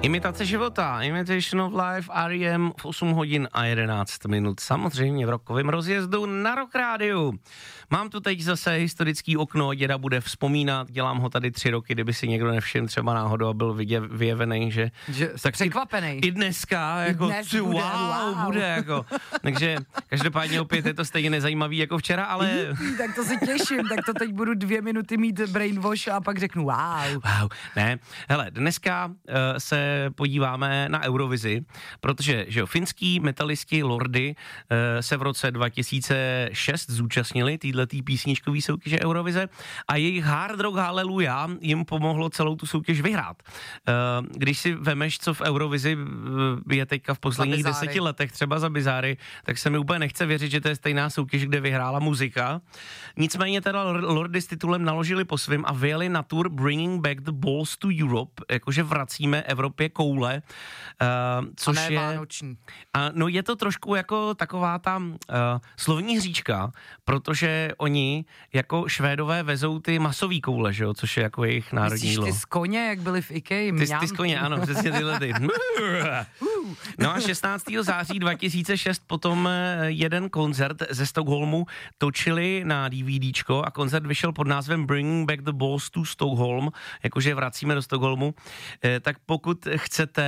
Imitace života, Imitation of Life, R.E.M. v 8 hodin a 11 minut, samozřejmě v rokovém rozjezdu na Rock Rádiu. Mám tu teď zase historický okno, děda bude vzpomínat, dělám ho tady 3 roky, kdyby si někdo nevšiml třeba náhodou a byl vyjevený, že tak překvapený. I dneska, jako dnes bude, jako. Takže každopádně opět je to stejně nezajímavý jako včera, ale... Tak to si těším, tak to teď budu 2 minuty mít brainwash a pak řeknu wow. Ne, hele, dneska se podíváme na Eurovizi, protože, že jo, finský metalisti Lordi se v roce 2006 zúčastnili týhletý písničkový soutěže Eurovize a jejich Hard Rock Hallelujah jim pomohlo celou tu soutěž vyhrát. Když si vemeš, co v Eurovizi je teďka v posledních 10 letech třeba za bizáry, tak se mi úplně nechce věřit, že to je stejná soutěž, kde vyhrála muzika. Nicméně teda Lordi s titulem naložili po svým a vyjeli na tour Bringing Back the Balls to Europe, jakože vracíme Evropě koule, což a ne je... vánoční. No je to trošku jako taková ta slovní hříčka, protože oni jako Švédové vezou ty masový koule, že jo, což je jako jejich národní jídlo. Ty z koně, jak byli v Ikei? Ty z koně, ano, přesně tyhle ty. No a 16. září 2006 potom jeden koncert ze Stockholmu točili na DVDčko a koncert vyšel pod názvem Bringing Back the Balls to Stockholm, jakože vracíme do Stockholmu, tak pokud chcete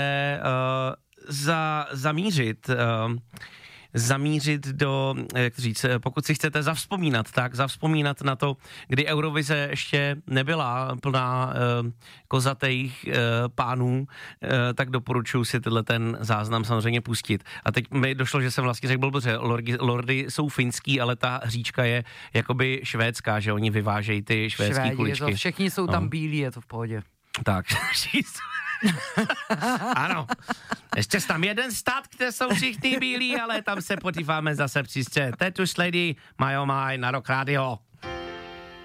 zamířit do, jak to říct, pokud si chcete zavzpomínat na to, kdy Eurovize ještě nebyla plná kozatých pánů, tak doporučuji si ten záznam samozřejmě pustit. A teď mi došlo, že jsem vlastně řekl blbře, Lordi jsou finský, ale ta hříčka je jakoby švédská, že oni vyvážejí ty švédský kuličky. Všichni jsou tam bílí, je to v pohodě. Tak, ano, ještě tam jeden stát, kde jsou všichni bílí, ale tam se podíváme zase příště. Teď už lidi mají na Rock Radio.